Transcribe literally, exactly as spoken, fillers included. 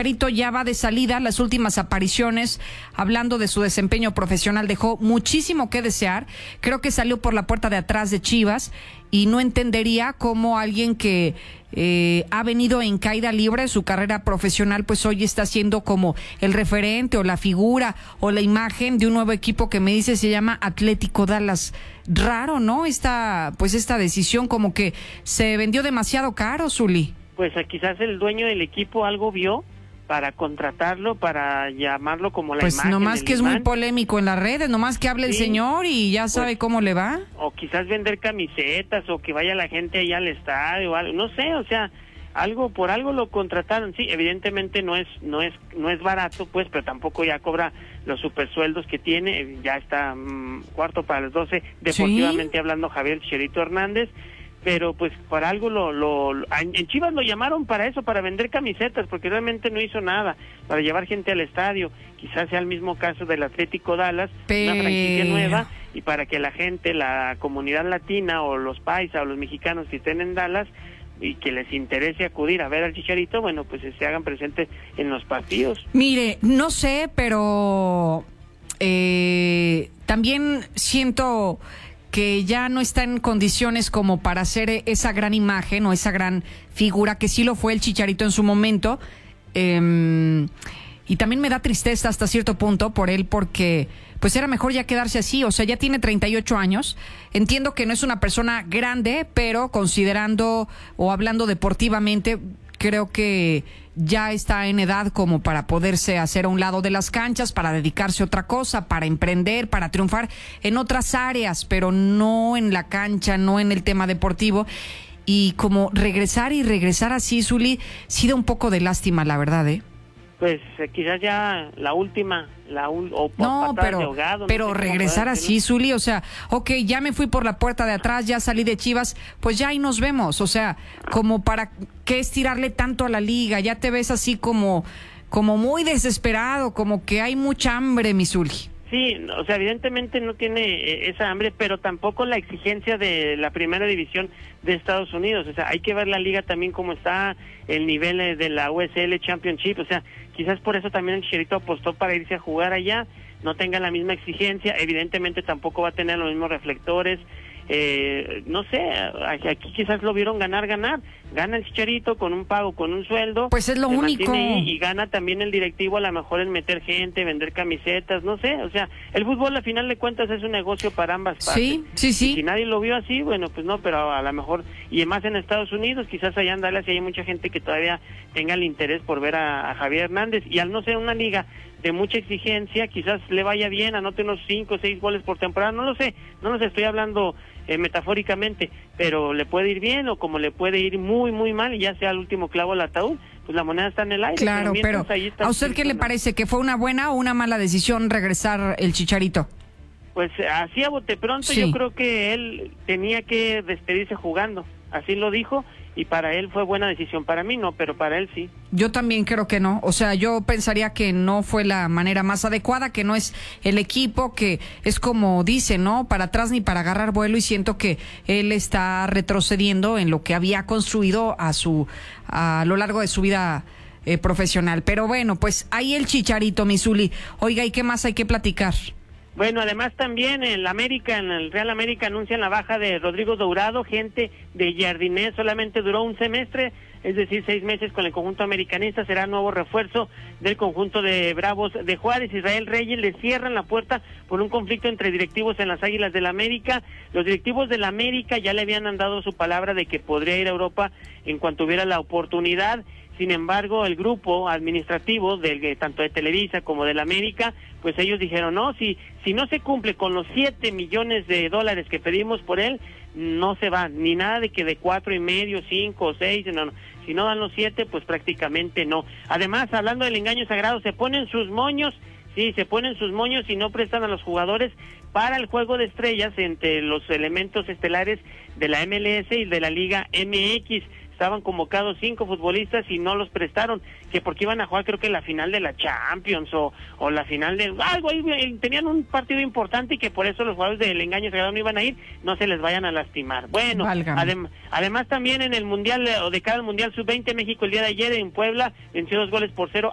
Chicharito ya va de salida. Las últimas apariciones, hablando de su desempeño profesional, dejó muchísimo que desear. Creo que salió por la puerta de atrás de Chivas y no entendería cómo alguien que eh, ha venido en caída libre de su carrera profesional, pues hoy está siendo como el referente o la figura o la imagen de un nuevo equipo que me dice se llama Atlético Dallas. Raro, ¿no? Esta, pues esta decisión, como que se vendió demasiado caro, Zuli. Pues quizás el dueño del equipo algo vio para contratarlo, para llamarlo como la pues imagen. Pues nomás que es imán. Muy polémico en las redes, nomás que hable sí. el señor y ya sabe pues, cómo le va. O quizás vender camisetas, o que vaya la gente allá al estadio, algo, no sé, o sea, algo, por algo lo contrataron. Sí, evidentemente no es, no es, no es barato, pues, pero tampoco ya cobra los supersueldos que tiene, ya está mmm, cuarto para las doce, deportivamente ¿Sí? hablando, Javier Chicharito Hernández. Pero pues por algo lo, lo, lo en Chivas lo llamaron para eso, para vender camisetas, porque realmente no hizo nada, para llevar gente al estadio. Quizás sea el mismo caso del Atlético Dallas, Pero... una franquicia nueva, y para que la gente, la comunidad latina o los paisas o los mexicanos que estén en Dallas y que les interese acudir a ver al Chicharito, bueno, pues se hagan presentes en los partidos. Mire, no sé, pero eh, también siento que ya no está en condiciones como para hacer esa gran imagen o esa gran figura, que sí lo fue el Chicharito en su momento, eh, y también me da tristeza hasta cierto punto por él, porque pues era mejor ya quedarse así. O sea, ya tiene treinta y ocho años, entiendo que no es una persona grande, pero considerando o hablando deportivamente, creo que ya está en edad como para poderse hacer a un lado de las canchas, para dedicarse a otra cosa, para emprender, para triunfar en otras áreas, pero no en la cancha, no en el tema deportivo. Y como regresar y regresar así, Zuli, sí da un poco de lástima, la verdad, ¿eh? Pues eh, quizás ya la última, la un, o por no, pero, de ahogado, pero no sé regresar así, Zuli, o sea, ok, ya me fui por la puerta de atrás, ya salí de Chivas, pues ya ahí nos vemos, o sea, como para qué estirarle tanto a la liga, ya te ves así como, como muy desesperado, como que hay mucha hambre, mi Zuli. Sí, o sea, evidentemente no tiene esa hambre, pero tampoco la exigencia de la primera división de Estados Unidos. O sea, hay que ver la liga también cómo está, el nivel de la U S L Championship. O sea, quizás por eso también el Chicharito apostó para irse a jugar allá, no tenga la misma exigencia, evidentemente tampoco va a tener los mismos reflectores. Eh, no sé, aquí quizás lo vieron ganar, ganar, gana el Chicharito con un pago, con un sueldo, pues es lo único, ahí, y gana también el directivo a lo mejor en meter gente, vender camisetas, no sé, o sea, el fútbol a final de cuentas es un negocio para ambas partes. Sí, sí, sí. Y si nadie lo vio así, bueno, pues no, pero a, a lo mejor, y más en Estados Unidos, quizás allá en Dallas hay mucha gente que todavía tenga el interés por ver a, a Javier Hernández, y al no ser una liga de mucha exigencia, quizás le vaya bien, anote unos cinco o seis goles por temporada, no lo sé, no los estoy hablando eh, metafóricamente, pero le puede ir bien o como le puede ir muy, muy mal y ya sea el último clavo al ataúd, pues la moneda está en el aire. Claro, pero, pero ¿a usted qué le parece? ¿Que fue una buena o una mala decisión regresar el Chicharito? Pues así a bote pronto, sí. Yo creo que él tenía que despedirse jugando, así lo dijo, y para él fue buena decisión, para mí no, pero para él sí. Yo también creo que no, o sea, yo pensaría que no fue la manera más adecuada, que no es el equipo, que es como dice, ¿no? Para atrás ni para agarrar vuelo, y siento que él está retrocediendo en lo que había construido a su a lo largo de su vida eh, profesional. Pero bueno, pues ahí el Chicharito, mi Zuli. Oiga, ¿y qué más hay que platicar? Bueno, además también en la América, en el Real América anuncian la baja de Rodrigo Dourado, gente de Jardinés, solamente duró un semestre, es decir, seis meses con el conjunto americanista, será nuevo refuerzo del conjunto de Bravos de Juárez. Israel Reyes le cierran la puerta por un conflicto entre directivos en las Águilas del América. Los directivos del América ya le habían dado su palabra de que podría ir a Europa en cuanto hubiera la oportunidad. Sin embargo, el grupo administrativo del tanto de Televisa como del América, pues ellos dijeron, no, si si no se cumple con los siete millones de dólares que pedimos por él, no se va, ni nada de que de cuatro y medio, cinco o seis, no, no. Si no dan los siete, pues prácticamente no. Además, hablando del engaño sagrado, se ponen sus moños, sí, se ponen sus moños y no prestan a los jugadores para el juego de estrellas entre los elementos estelares de la M L S y de la Liga M X. Estaban convocados cinco futbolistas y no los prestaron, que porque iban a jugar creo que la final de la Champions o, o la final de algo ahí, tenían un partido importante y que por eso los jugadores del engaño sagrado no iban a ir, no se les vayan a lastimar. Bueno, adem, además también en el Mundial o de cada Mundial sub veinte, México el día de ayer en Puebla venció dos goles por cero